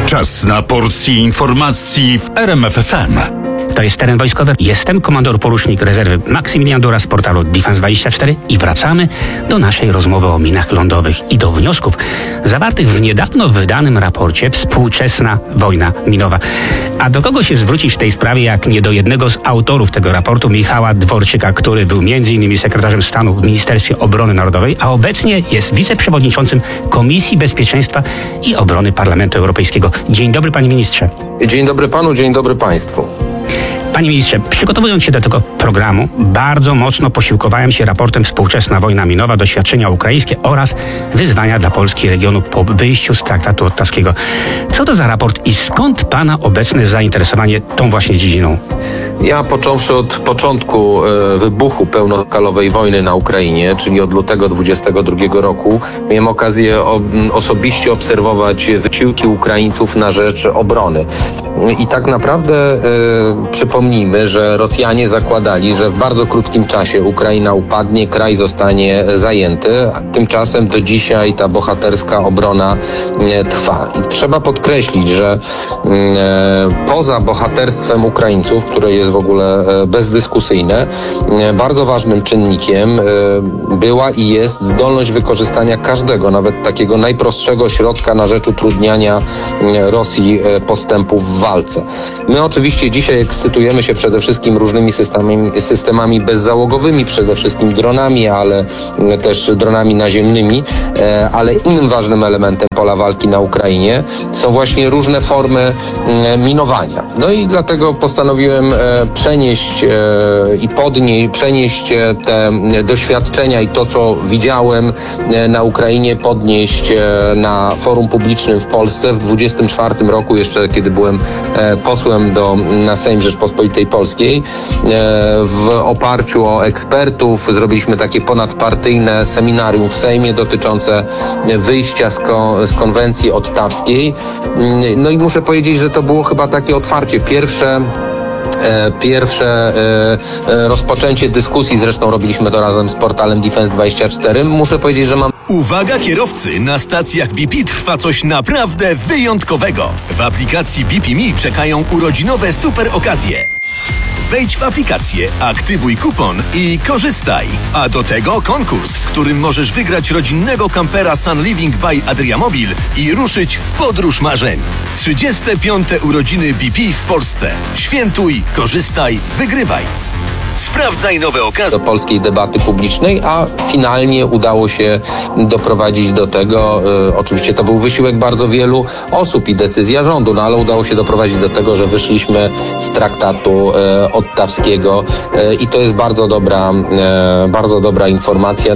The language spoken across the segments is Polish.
Czas na porcję informacji w RMF FM. To jest Teren Wojskowy. Jestem komandor porucznik rezerwy Maksymilian Dura z portalu Defense24 i wracamy do naszej rozmowy o minach lądowych i do wniosków zawartych w niedawno wydanym raporcie Współczesna wojna minowa. A do kogo się zwrócić w tej sprawie, jak nie do jednego z autorów tego raportu, Michała Dworczyka, który był m.in. sekretarzem stanu w Ministerstwie Obrony Narodowej, a obecnie jest wiceprzewodniczącym Komisji Bezpieczeństwa i Obrony Parlamentu Europejskiego. Dzień dobry, panie ministrze. Dzień dobry panu, dzień dobry państwu. Panie ministrze, przygotowując się do tego programu, bardzo mocno posiłkowałem się raportem Współczesna wojna minowa, doświadczenia ukraińskie oraz wyzwania dla Polski i regionu po wyjściu z traktatu ottawskiego. Co to za raport i skąd pana obecne zainteresowanie tą właśnie dziedziną? Ja począwszy od początku wybuchu pełnoskalowej wojny na Ukrainie, czyli od lutego 2022 roku, miałem okazję osobiście obserwować wysiłki Ukraińców na rzecz obrony. I tak naprawdę przypomnijmy, że Rosjanie zakładali, że w bardzo krótkim czasie Ukraina upadnie, kraj zostanie zajęty. Tymczasem do dzisiaj ta bohaterska obrona trwa. I trzeba podkreślić, że poza bohaterstwem Ukraińców, które jest w ogóle bezdyskusyjne, bardzo ważnym czynnikiem była i jest zdolność wykorzystania każdego, nawet takiego najprostszego środka na rzecz utrudniania Rosji postępów w walce. My oczywiście dzisiaj ekscytujemy się przede wszystkim różnymi systemami bezzałogowymi, przede wszystkim dronami, ale też dronami naziemnymi, ale innym ważnym elementem pola walki na Ukrainie są właśnie różne formy minowania. No i dlatego postanowiłem przenieść te doświadczenia i to, co widziałem na Ukrainie, podnieść na forum publicznym w Polsce w 24 roku, jeszcze kiedy byłem posłem na Sejm Rzeczpospolitej Polskiej. W oparciu o ekspertów zrobiliśmy takie ponadpartyjne seminarium w Sejmie dotyczące wyjścia z konwencji ottawskiej. No i muszę powiedzieć, że to było chyba takie otwarcie. Pierwsze rozpoczęcie dyskusji, zresztą robiliśmy to razem z portalem Defense24. Muszę powiedzieć, że mam... Uwaga kierowcy, na stacjach BP trwa coś naprawdę wyjątkowego. W aplikacji BP.me czekają urodzinowe super okazje. Wejdź w aplikację, aktywuj kupon i korzystaj. A do tego konkurs, w którym możesz wygrać rodzinnego kampera Sun Living by Adriamobil i ruszyć w podróż marzeń. 35. urodziny BP w Polsce. Świętuj, korzystaj, wygrywaj. Sprawdzaj nowe okazje. Do polskiej debaty publicznej, a finalnie udało się doprowadzić do tego, oczywiście to był wysiłek bardzo wielu osób i decyzja rządu, no ale udało się doprowadzić do tego, że wyszliśmy z traktatu ottawskiego i to jest bardzo dobra informacja,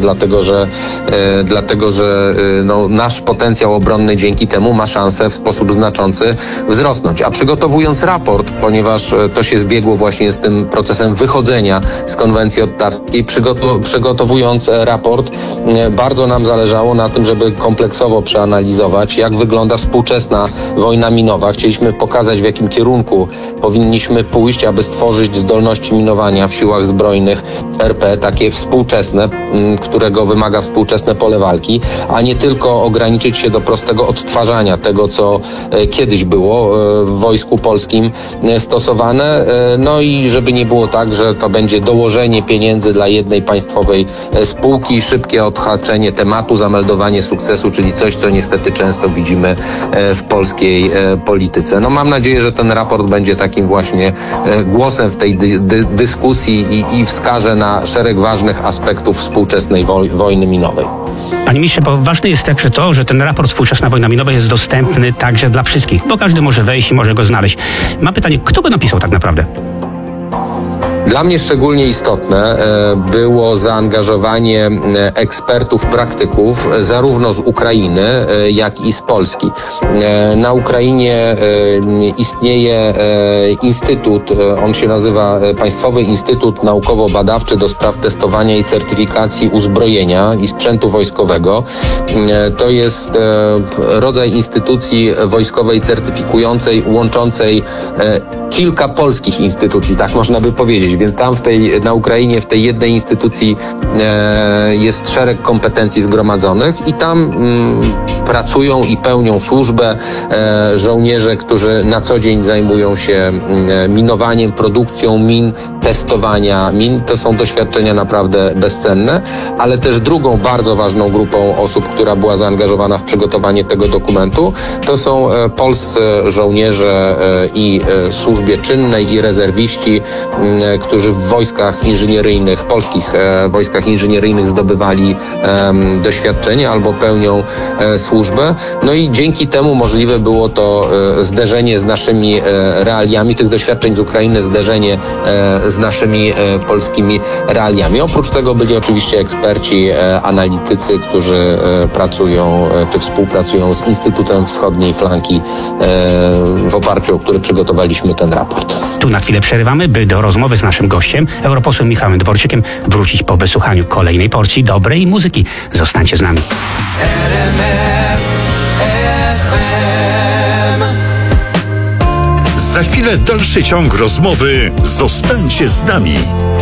dlatego że nasz potencjał obronny dzięki temu ma szansę w sposób znaczący wzrosnąć. A przygotowując raport, ponieważ to się zbiegło właśnie z tym procesem wychodzenia z konwencji ottawskiej, przygotowując raport, bardzo nam zależało na tym, żeby kompleksowo przeanalizować, jak wygląda współczesna wojna minowa. Chcieliśmy pokazać, w jakim kierunku powinniśmy pójść, aby stworzyć zdolności minowania w siłach zbrojnych RP, takie współczesne, którego wymaga współczesne pole walki, a nie tylko ograniczyć się do prostego odtwarzania tego, co kiedyś było w Wojsku Polskim stosowane. No i żeby nie było tak, że to będzie dołożenie pieniędzy dla jednej państwowej spółki, szybkie odhaczenie tematu, zameldowanie sukcesu, czyli coś, co niestety często widzimy w polskiej polityce. No mam nadzieję, że ten raport będzie takim właśnie głosem w tej dyskusji i wskaże na szereg ważnych aspektów współczesnej wojny minowej. Panie ministrze, bo ważne jest także to, że ten raport Współczesna wojna minowa jest dostępny także dla wszystkich, bo każdy może wejść i może go znaleźć. Mam pytanie, kto go napisał tak naprawdę? Dla mnie szczególnie istotne było zaangażowanie ekspertów, praktyków zarówno z Ukrainy, jak i z Polski. Na Ukrainie istnieje instytut, on się nazywa Państwowy Instytut Naukowo-Badawczy do spraw testowania i certyfikacji uzbrojenia i sprzętu wojskowego. To jest rodzaj instytucji wojskowej certyfikującej, łączącej kilka polskich instytucji, tak można by powiedzieć. więc tam na Ukrainie w tej jednej instytucji jest szereg kompetencji zgromadzonych i tam pracują i pełnią służbę żołnierze, którzy na co dzień zajmują się minowaniem, produkcją min, testowania min. To są doświadczenia naprawdę bezcenne, ale też drugą bardzo ważną grupą osób, która była zaangażowana w przygotowanie tego dokumentu, to są polscy żołnierze i służbie czynnej i rezerwiści, którzy w wojskach inżynieryjnych, polskich wojskach inżynieryjnych zdobywali doświadczenie albo pełnią służbę. No i dzięki temu możliwe było to zderzenie z naszymi realiami tych doświadczeń z Ukrainy, zderzenie z naszymi polskimi realiami. Oprócz tego byli oczywiście eksperci, analitycy, którzy pracują czy współpracują z Instytutem Wschodniej Flanki, w oparciu o który przygotowaliśmy ten raport. Tu na chwilę przerywamy, by do rozmowy z naszym gościem, europosłem Michałem Dworczykiem, wrócić po wysłuchaniu kolejnej porcji dobrej muzyki. Zostańcie z nami. Za chwilę dalszy ciąg rozmowy. Zostańcie z nami.